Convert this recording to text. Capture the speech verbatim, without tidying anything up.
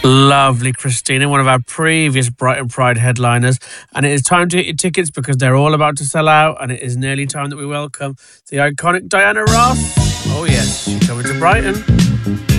Lovely, Christina, one of our previous Brighton Pride headliners. And it is time to get your tickets because they're all about to sell out, and it is nearly time that we welcome the iconic Diana Ross. Oh yes, she's coming to Brighton.